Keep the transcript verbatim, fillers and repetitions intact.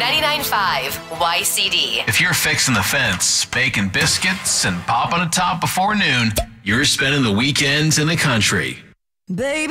ninety-nine point five Y C D. If you're fixing the fence, baking biscuits, and popping a top before noon, you're spending the weekends in the country. Baby.